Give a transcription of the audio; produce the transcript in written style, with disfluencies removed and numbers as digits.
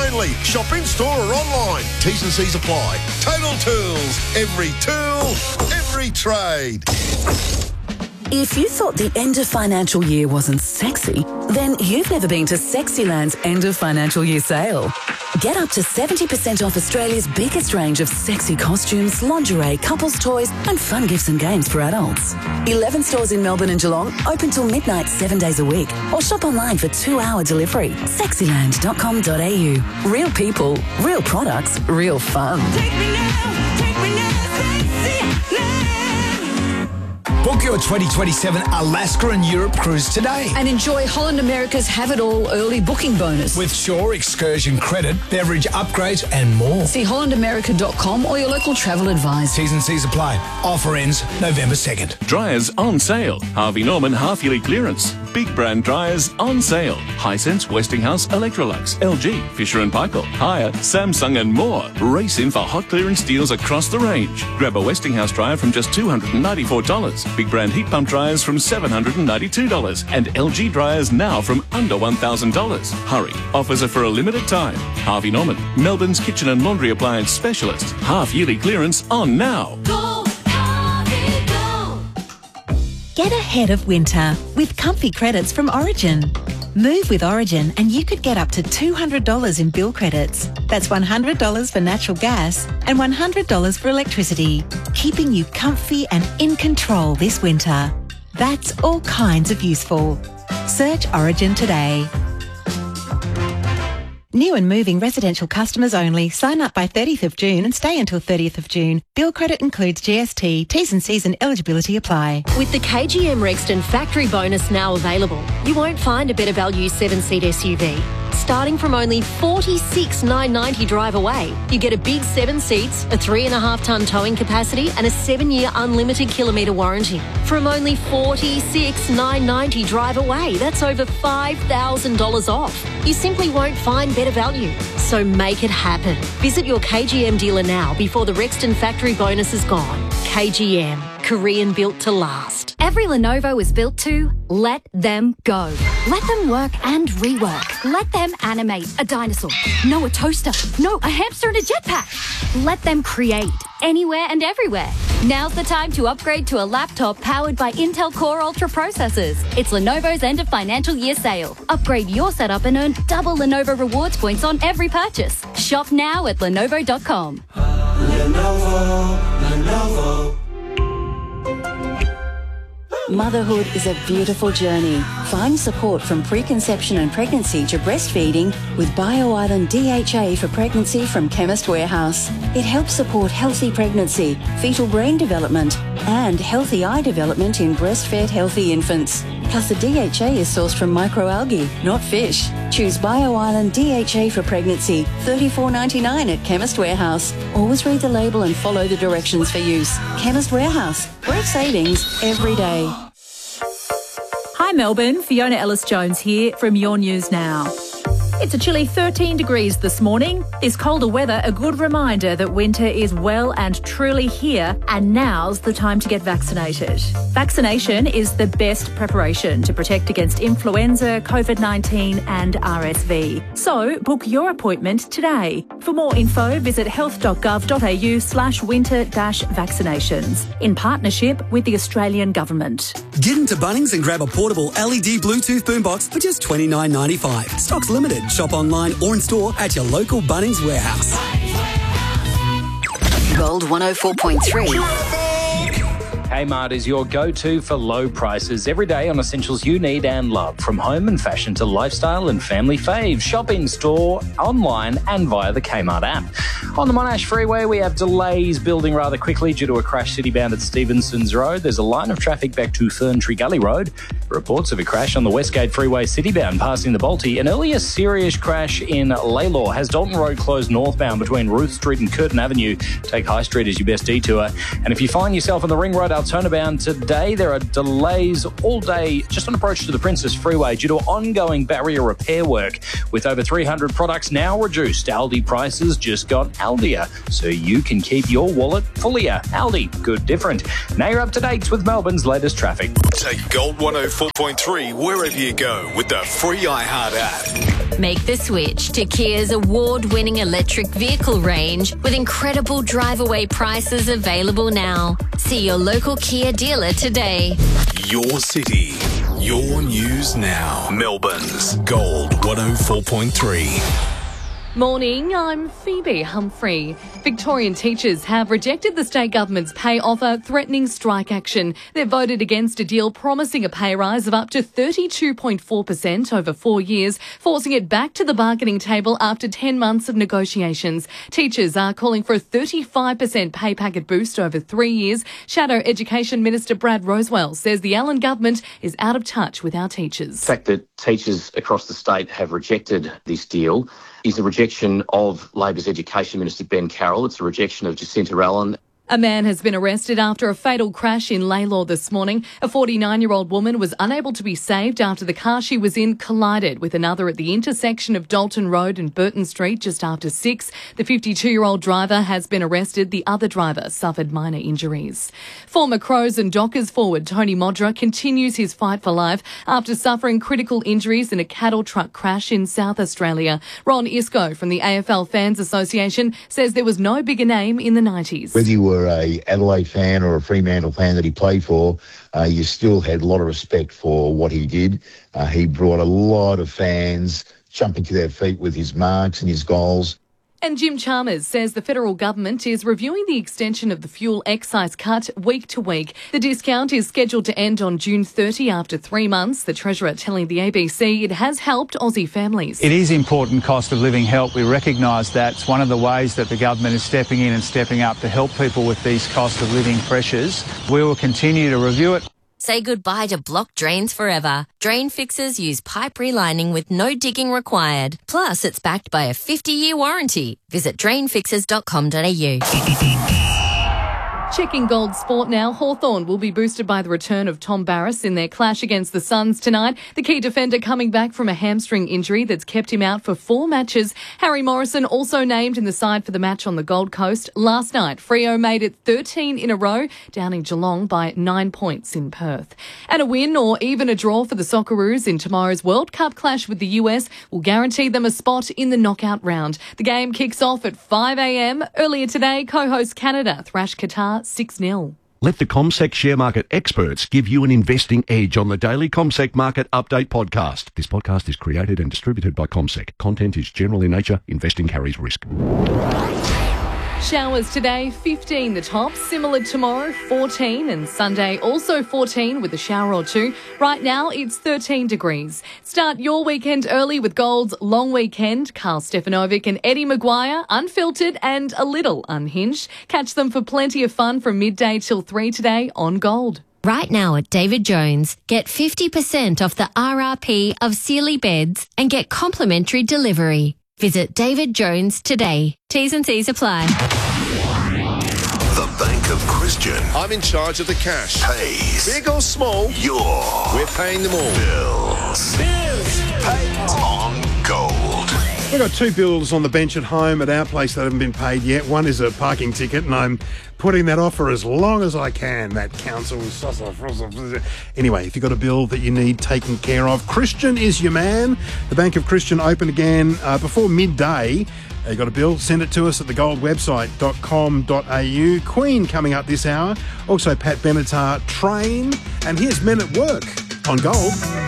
only. Shop in store or online. T's and C's apply. Total Tools. Every tool, every trade. If you thought the end of financial year wasn't sexy, then you've never been to Sexyland's end of financial year sale. Get up to 70% off Australia's biggest range of sexy costumes, lingerie, couples toys and fun gifts and games for adults. 11 stores in Melbourne and Geelong, open till midnight 7 days a week. Or shop online for 2-hour delivery. Sexyland.com.au. Real people, real products, real fun. Take me now, Sexyland. Book your 2027 Alaska and Europe cruise today. And enjoy Holland America's Have It All early booking bonus. With Shore excursion credit, beverage upgrades and more. See hollandamerica.com or your local travel advisor. T's and C's apply. Offer ends November 2nd. Dryers on sale. Harvey Norman half-yearly clearance. Big brand dryers on sale. Hisense, Westinghouse, Electrolux, LG, Fisher & Paykel, Haier, Samsung and more. Race in for hot clearance deals across the range. Grab a Westinghouse dryer from just $294. Big brand heat pump dryers from $792. And LG dryers now from under $1,000. Hurry. Offers are for a limited time. Harvey Norman, Melbourne's kitchen and laundry appliance specialist. Half-yearly clearance on now. Go, Harvey, go. Get ahead of winter with comfy credits from Origin. Move with Origin and you could get up to $200 in bill credits. That's $100 for natural gas and $100 for electricity, keeping you comfy and in control this winter. That's all kinds of useful. Search Origin today. New and moving residential customers only. Sign up by 30th of June and stay until 30th of June. Bill credit includes GST, T's and C's and eligibility apply. With the KGM Rexton factory bonus now available, you won't find a better value 7-seat SUV. Starting from only $46,990 drive away, you get a big 7 seats, a 3.5-tonne towing capacity and a 7-year unlimited kilometre warranty. From only $46,990 drive away, that's over $5,000 off. You simply won't find better value. So make it happen. Visit your KGM dealer now before the Rexton factory bonus is gone. KGM, Korean built to last. Every Lenovo is built to let them go. Let them work and rework. Let them animate a dinosaur. No, a toaster. No, a hamster and a jetpack. Let them create anywhere and everywhere. Now's the time to upgrade to a laptop powered by Intel Core Ultra processors. It's Lenovo's end of financial year sale. Upgrade your setup and earn double Lenovo rewards points on every purchase. Shop now at Lenovo.com. Lenovo. Motherhood is a beautiful journey. Find support from preconception and pregnancy to breastfeeding with BioIsland DHA for pregnancy from Chemist Warehouse. It helps support healthy pregnancy, fetal brain development, and healthy eye development in breastfed healthy infants. Plus, the DHA is sourced from microalgae, not fish. Choose BioIsland DHA for pregnancy, $34.99 at Chemist Warehouse. Always read the label and follow the directions for use. Chemist Warehouse. Great savings every day. Hi Melbourne, Fiona Ellis-Jones here from Your News Now. It's a chilly 13 degrees this morning. This colder weather, a good reminder that winter is well and truly here, and now's the time to get vaccinated. Vaccination is the best preparation to protect against influenza, COVID-19 and RSV. So book your appointment today. For more info, visit health.gov.au/winter-vaccinations in partnership with the Australian Government. Get into Bunnings and grab a portable LED Bluetooth boombox for just $29.95. Stock's limited. Shop online or in store at your local Bunnings warehouse. Gold 104.3. Kmart is your go-to for low prices every day on essentials you need and love, from home and fashion to lifestyle and family faves. Shop in store, online and via the Kmart app. On the Monash Freeway, we have delays building rather quickly due to a crash city-bound at Stevenson's Road. There's a line of traffic back to Ferntree Gully Road. Reports of a crash on the Westgate Freeway city-bound passing the Balti. An earlier serious crash in Laylaw has Dalton Road closed northbound between Ruth Street and Curtin Avenue. Take High Street as your best detour. And if you find yourself on the Ring Road our turnabout today. There are delays all day just on approach to the Princess Freeway due to ongoing barrier repair work. With over 300 products now reduced, Aldi prices just got Aldier, so you can keep your wallet fullier. Aldi, good different. Now you're up to date with Melbourne's latest traffic. Take Gold 104.3 wherever you go with the free iHeart app. Make the switch to Kia's award-winning electric vehicle range with incredible drive-away prices available now. See your local Kia dealer today. Your city, your news now. Melbourne's Gold 104.3. Morning, I'm Phoebe Humphrey. Victorian teachers have rejected the state government's pay offer threatening strike action. They've voted against a deal promising a pay rise of up to 32.4% over 4 years, forcing it back to the bargaining table after 10 months of negotiations. Teachers are calling for a 35% pay packet boost over 3 years. Shadow Education Minister Brad Rosewell says the Allen government is out of touch with our teachers. The fact that teachers across the state have rejected this deal is a rejection of Labor's Education Minister Ben Carroll. It's a rejection of Jacinta Allen. A man has been arrested after a fatal crash in Laylaw this morning. A 49-year-old woman was unable to be saved after the car she was in collided with another at the intersection of Dalton Road and Burton Street just after 6. The 52-year-old driver has been arrested. The other driver suffered minor injuries. Former Crows and Dockers forward Tony Modra continues his fight for life after suffering critical injuries in a cattle truck crash in South Australia. Ron Isco from the AFL Fans Association says there was no bigger name in the 90s. Whether you were a Adelaide fan or a Fremantle fan that he played for, you still had a lot of respect for what he did. He brought a lot of fans jumping to their feet with his marks and his goals. And Jim Chalmers says the federal government is reviewing the extension of the fuel excise cut week to week. The discount is scheduled to end on June 30 after 3 months. The Treasurer telling the ABC it has helped Aussie families. It is important cost of living help. We recognise that. It's one of the ways that the government is stepping in and stepping up to help people with these cost of living pressures. We will continue to review it. Say goodbye to blocked drains forever. Drain fixers use pipe relining with no digging required. Plus, it's backed by a 50-year warranty. Visit drainfixers.com.au. Checking Gold Sport now. Hawthorn will be boosted by the return of Tom Barrass in their clash against the Suns tonight. The key defender coming back from a hamstring injury that's kept him out for 4 matches. Harry Morrison also named in the side for the match on the Gold Coast. Last night, Freo made it 13 in a row, downing Geelong by 9 points in Perth. And a win or even a draw for the Socceroos in tomorrow's World Cup clash with the US will guarantee them a spot in the knockout round. The game kicks off at 5 a.m. Earlier today, co-host Canada thrashed Qatar 6-0. Let the CommSec share market experts give you an investing edge on the daily CommSec Market Update podcast. This podcast is created and distributed by CommSec. Content is general in nature. Investing carries risk. Showers today, 15 the top. Similar tomorrow, 14. And Sunday, also 14 with a shower or two. Right now, it's 13 degrees. Start your weekend early with Gold's Long Weekend. Carl Stefanovic and Eddie Maguire, unfiltered and a little unhinged. Catch them for plenty of fun from midday till 3 today on Gold. Right now at David Jones, get 50% off the RRP of Sealy beds and get complimentary delivery. Visit David Jones today. T's and C's apply. The Bank of Christian. I'm in charge of the cash. Pays. Big or small, we're paying them all. Bills. Paid on Gold. We've got 2 bills on the bench at home at our place that haven't been paid yet. One is a parking ticket, and I'm putting that off for as long as I can. That council... Anyway, if you've got a bill that you need taken care of, Christian is your man. The Bank of Christian open again before midday. You got a bill, send it to us at thegoldwebsite.com.au. Queen coming up this hour. Also Pat Benatar, Train. And here's Men at Work on Gold.